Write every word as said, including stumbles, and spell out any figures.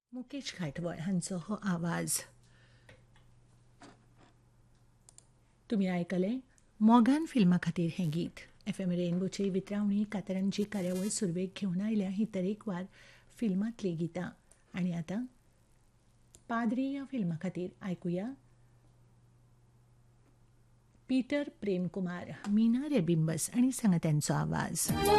मुकेश घाटवळ हांचो हो आवाज. तुमी आयकले मोगान फिल्मा खातीर हें गीत. एफ एम रेनबोची वितरावणी कातरांची कार्यावळ सुरवेक घेवन आयल्या ही तरेकवार फिल्मांतली गितां. आनी आतां पाद्री ह्या फिल्मा खातीर आयकुया पीटर प्रेम कुमार, मीना रेबिंबस आनी सांगात्यांचो आवाज.